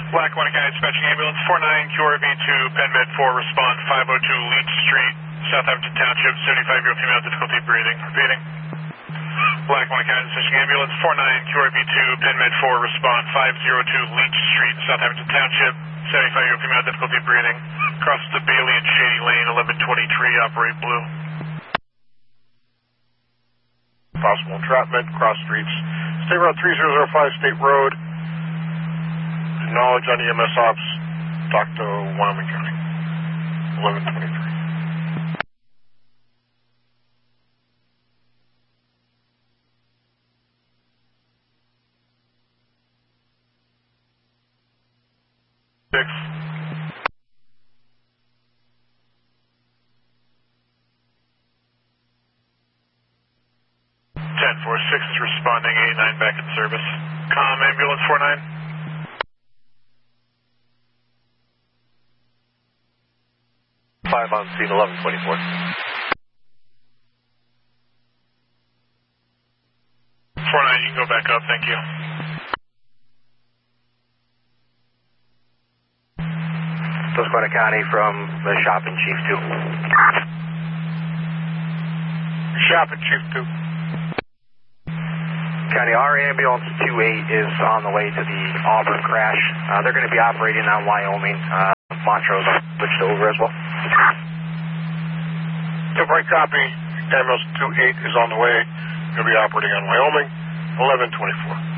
Lackawanna County Dispatching Ambulance 49 QRV2 PenMed 4 respond 502 Leach Street, Southampton Township, 75-year-old female, difficulty breathing. Repeating. Lackawanna County Dispatching Ambulance 49 QRV2 PenMed 4 respond 502 Leach Street, Southampton Township, 75-year-old female, difficulty breathing. Across the Bailey and Shady Lane, 1123, operate blue. Possible entrapment, cross streets. State Road 3005, State Road. Knowledge on EMS ops. Talk to Wyoming County. 1123. Six. 10-4-6 is responding, 89 back in service. Ambulance 49. 5 on scene, 1124. 49, you can go back up, thank you. Susquehanna County from the shop in Chief 2. Shop in Chief 2. County, our ambulance 28 is on the way to the Auburn crash. They're going to be operating on Wyoming. Montrose switched over as well. Temporary copy. Ambulance 28 is on the way. Going to be operating on Wyoming. 1124.